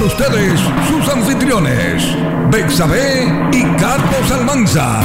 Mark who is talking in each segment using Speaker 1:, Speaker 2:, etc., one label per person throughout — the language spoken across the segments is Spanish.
Speaker 1: ustedes sus anfitriones, Bexabé y Carlos Almanza.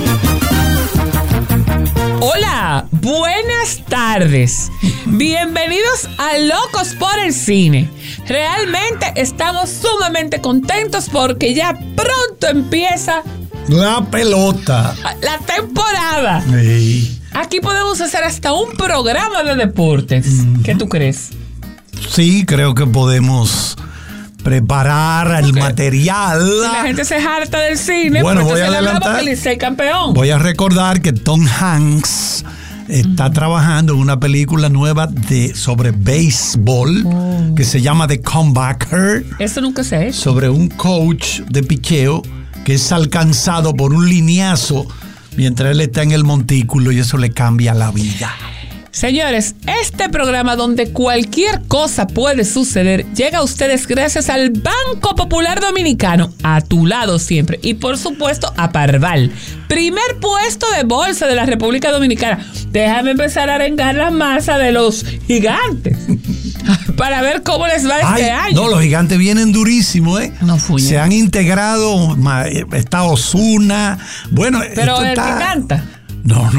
Speaker 2: Hola, buenas tardes. Bienvenidos a Locos por el Cine. Realmente estamos sumamente contentos porque ya pronto empieza
Speaker 3: la pelota,
Speaker 2: la temporada.
Speaker 3: Sí.
Speaker 2: Aquí podemos hacer hasta un programa de deportes. ¿Qué tú crees?
Speaker 3: Sí, creo que podemos preparar el material.
Speaker 2: Si la gente se harta del cine,
Speaker 3: bueno,
Speaker 2: pues
Speaker 3: voy a adelantar.
Speaker 2: El Licey campeón.
Speaker 3: Voy a recordar que Tom Hanks está trabajando en una película nueva sobre béisbol que se llama The Comebacker.
Speaker 2: Eso nunca se ha hecho.
Speaker 3: Sobre un coach de picheo que es alcanzado por un lineazo mientras él está en el montículo y eso le cambia la vida.
Speaker 2: Señores, este programa donde cualquier cosa puede suceder llega a ustedes gracias al Banco Popular Dominicano, a tu lado siempre, y por supuesto a Parval, primer puesto de bolsa de la República Dominicana. Déjame empezar a arengar la masa de los gigantes para ver cómo les va este año.
Speaker 3: No, los gigantes vienen durísimos, ¿eh?
Speaker 2: No fui.
Speaker 3: Se han integrado, está Ozuna. Bueno,
Speaker 2: pero el que canta.
Speaker 3: No.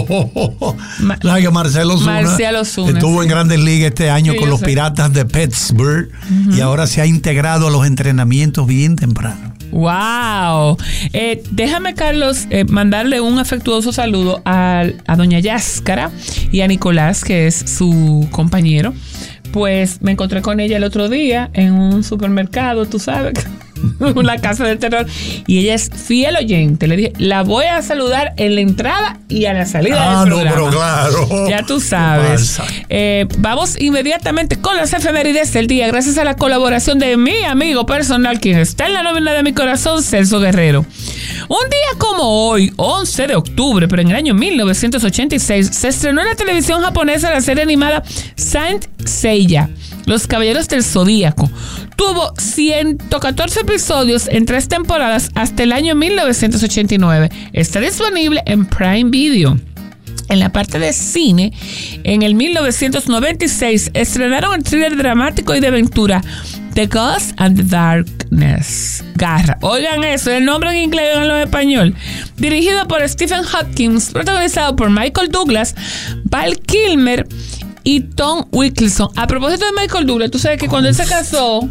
Speaker 3: La que Marcelo Ozuna estuvo en Grandes Ligas este año con los Piratas de Pittsburgh y ahora se ha integrado a los entrenamientos bien temprano.
Speaker 2: ¡Wow! Déjame, Carlos, mandarle un afectuoso saludo a doña Yáscara y a Nicolás, que es su compañero. Pues me encontré con ella el otro día en un supermercado, tú sabes, una casa del terror, y ella es fiel oyente. Le dije, la voy a saludar en la entrada y a la salida del programa.
Speaker 3: No, pero claro.
Speaker 2: Ya tú sabes. Vamos inmediatamente con las efemérides del día, gracias a la colaboración de mi amigo personal, quien está en la nómina de mi corazón, Celso Guerrero. Un día como hoy, 11 de octubre, pero en el año 1986, se estrenó en la televisión japonesa la serie animada Saint Seiya, Los Caballeros del Zodíaco. Tuvo 114 episodios en 3 temporadas hasta el año 1989. Está disponible en Prime Video. En la parte de cine, en el 1996 estrenaron el thriller dramático y de aventura The Ghost and the Darkness. Garra. Oigan eso, el nombre en inglés y en español. Dirigido por Stephen Hopkins, protagonizado por Michael Douglas, Val Kilmer y Tom Wilkinson. A propósito de Michael Douglas, tú sabes que cuando él se casó,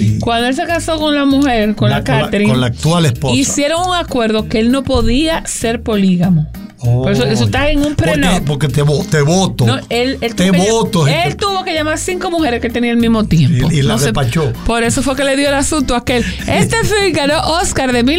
Speaker 2: con la mujer, con la Catherine,
Speaker 3: con la actual esposa,
Speaker 2: hicieron un acuerdo que él no podía ser polígamo. Por eso está en un prenup.
Speaker 3: Porque te voto.
Speaker 2: No, él tuvo que llamar 5 mujeres que tenía al mismo tiempo.
Speaker 3: Y la despachó.
Speaker 2: Por eso fue que le dio el asunto a aquel. Este film ganó Oscar de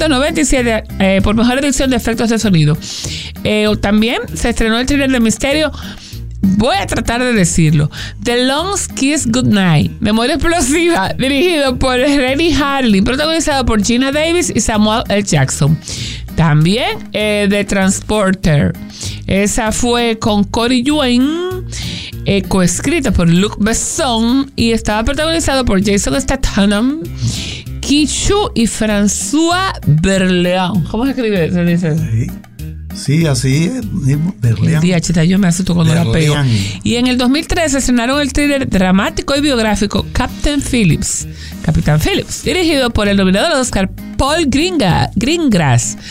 Speaker 2: 1997 por mejor edición de efectos de sonido. También se estrenó el thriller de misterio. Voy a tratar de decirlo. The Long Kiss Goodnight, Memoria Explosiva, dirigido por Rennie Harlin, protagonizado por Gina Davis y Samuel L. Jackson. También The Transporter. Esa fue con Corey Yuen, coescrita por Luc Besson y estaba protagonizado por Jason Statham, Kichu y François Berléand. ¿Cómo se escribe? Se dice.
Speaker 3: Sí, así es.
Speaker 2: El día, chita, yo me asusto cuando la pego. Y en el 2013 estrenaron el thriller dramático y biográfico Captain Phillips, dirigido por el nominado al Oscar Paul Greengrass.